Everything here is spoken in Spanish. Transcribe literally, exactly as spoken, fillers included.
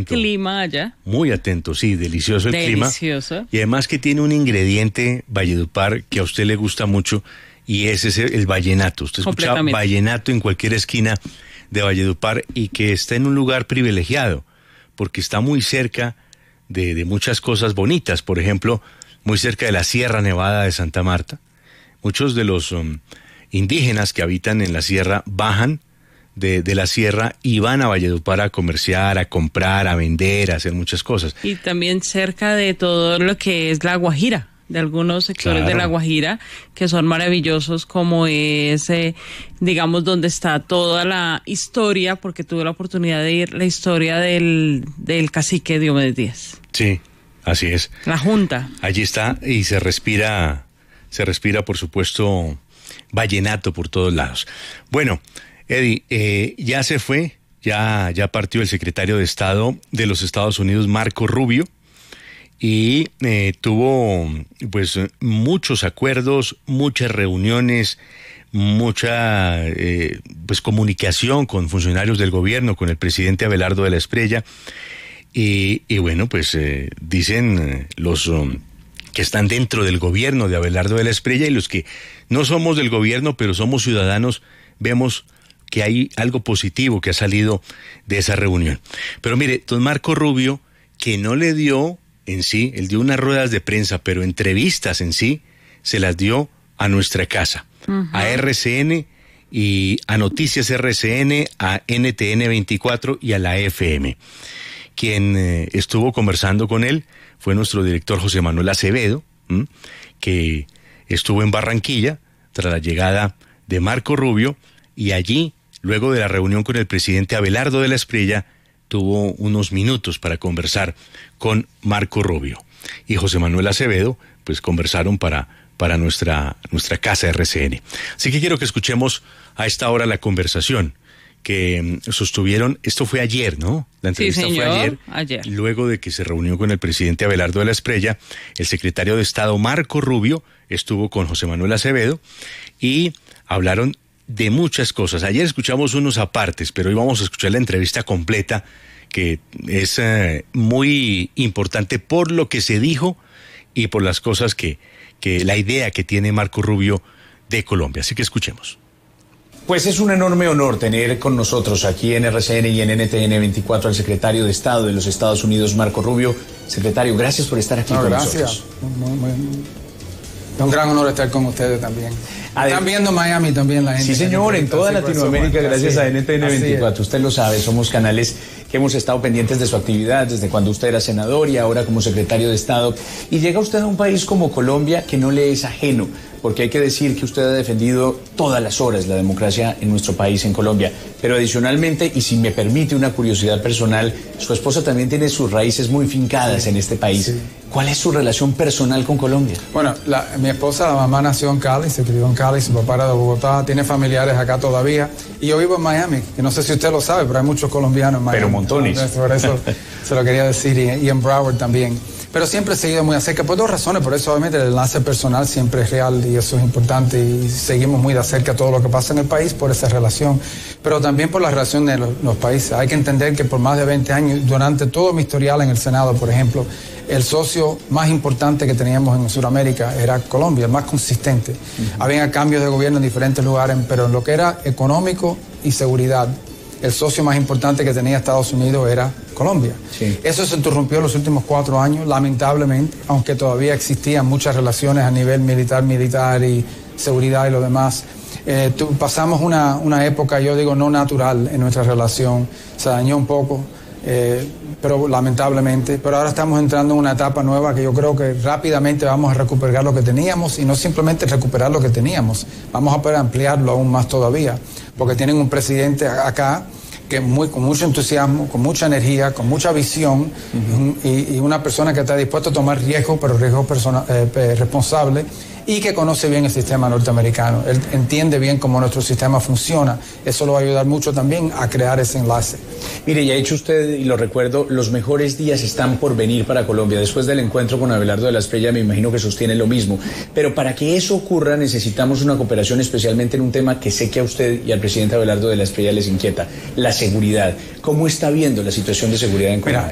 atento. el clima allá. Muy atento, sí, delicioso el clima. Delicioso. Y además que tiene un ingrediente, Valledupar, que a usted le gusta mucho, y ese es el vallenato. Usted escucha vallenato en cualquier esquina de Valledupar y que está en un lugar privilegiado, porque está muy cerca de, de muchas cosas bonitas. Por ejemplo, muy cerca de la Sierra Nevada de Santa Marta. Muchos de los um, indígenas que habitan en la sierra bajan De, de la sierra y van a Valledupar a comerciar, a comprar, a vender, a hacer muchas cosas. Y también cerca de todo lo que es la Guajira, de algunos sectores claro. de la Guajira, que son maravillosos, como es, eh, digamos, donde está toda la historia, porque tuve la oportunidad de ir, la historia del, del cacique Diomedes Díaz. Sí, así es. La Junta. Allí está y se respira, se respira, por supuesto, vallenato por todos lados. Bueno, Eddie, eh, ya se fue, ya, ya partió el secretario de Estado de los Estados Unidos, Marco Rubio, y eh, tuvo pues muchos acuerdos, muchas reuniones, mucha eh, pues comunicación con funcionarios del gobierno, con el presidente Abelardo de la Espriella, y, y bueno, pues eh, dicen los um, que están dentro del gobierno de Abelardo de la Espriella y los que no somos del gobierno, pero somos ciudadanos, vemos que hay algo positivo que ha salido de esa reunión. Pero mire, don Marco Rubio, que no le dio en sí, él dio unas ruedas de prensa, pero entrevistas en sí, se las dio a nuestra casa, uh-huh. a R C N y a Noticias R C N, a N T N veinticuatro y a la F M. Quien eh, estuvo conversando con él fue nuestro director José Manuel Acevedo, ¿m? que estuvo en Barranquilla tras la llegada de Marco Rubio, y allí, luego de la reunión con el presidente Abelardo de la Espriella, tuvo unos minutos para conversar con Marco Rubio. Y José Manuel Acevedo, pues conversaron para, para nuestra, nuestra casa R C N. Así que quiero que escuchemos a esta hora la conversación que sostuvieron. Esto fue ayer, ¿no? La entrevista sí, señor, fue ayer, ayer. Luego de que se reunió con el presidente Abelardo de la Espriella, el secretario de Estado Marco Rubio estuvo con José Manuel Acevedo y hablaron de muchas cosas. Ayer escuchamos unos apartes, pero hoy vamos a escuchar la entrevista completa, que es eh, muy importante por lo que se dijo y por las cosas que, que la idea que tiene Marco Rubio de Colombia. Así que escuchemos. Pues es un enorme honor tener con nosotros aquí en R C N y en N T N veinticuatro al secretario de Estado de los Estados Unidos, Marco Rubio. Secretario, gracias por estar aquí no, con gracias. nosotros. Muy, muy, es un gran honor estar con ustedes también. Están viendo Miami también la gente. Sí, señor, en toda Latinoamérica, gracias a N T N veinticuatro. Usted lo sabe, somos canales que hemos estado pendientes de su actividad desde cuando usted era senador y ahora como secretario de Estado. Y llega usted a un país como Colombia que no le es ajeno, porque hay que decir que usted ha defendido todas las horas la democracia en nuestro país, en Colombia. Pero adicionalmente, y si me permite una curiosidad personal, su esposa también tiene sus raíces muy fincadas sí, en este país. Sí. ¿Cuál es su relación personal con Colombia? Bueno, la, mi esposa, la mamá nació en Cali, se crió en Cali, su papá era de Bogotá, tiene familiares acá todavía. Y yo vivo en Miami, que no sé si usted lo sabe, pero hay muchos colombianos en Miami. Pero montones. Por eso se lo quería decir, y, y en Broward también. Pero siempre he seguido muy de cerca, por dos razones. Por eso, obviamente, el enlace personal siempre es real y eso es importante. Y seguimos muy de cerca todo lo que pasa en el país por esa relación. Pero también por la relación de los, los países. Hay que entender que por más de veinte años, durante todo mi historial en el Senado, por ejemplo, el socio más importante que teníamos en Sudamérica era Colombia, el más consistente. Uh-huh. Había cambios de gobierno en diferentes lugares, pero en lo que era económico y seguridad, el socio más importante que tenía Estados Unidos era Colombia. Sí. Eso se interrumpió en los últimos cuatro años, lamentablemente, aunque todavía existían muchas relaciones a nivel militar, militar y seguridad y lo demás. Eh, tu, pasamos una, una época, yo digo, no natural en nuestra relación, se dañó un poco, eh, pero lamentablemente, pero ahora estamos entrando en una etapa nueva que yo creo que rápidamente vamos a recuperar lo que teníamos, y no simplemente recuperar lo que teníamos, vamos a poder ampliarlo aún más todavía, porque tienen un presidente acá que muy, con mucho entusiasmo, con mucha energía, con mucha visión, uh-huh. y, y una persona que está dispuesta a tomar riesgos, pero riesgos persona, eh, responsables, y que conoce bien el sistema norteamericano. Él entiende bien cómo nuestro sistema funciona. Eso lo va a ayudar mucho también a crear ese enlace. Mire, ya ha dicho usted, y lo recuerdo, los mejores días están por venir para Colombia. Después del encuentro con Abelardo de la Espriella, me imagino que sostiene lo mismo. Pero para que eso ocurra, necesitamos una cooperación, especialmente en un tema que sé que a usted y al presidente Abelardo de la Espriella les inquieta, la seguridad. ¿Cómo está viendo la situación de seguridad en Colombia? Mira,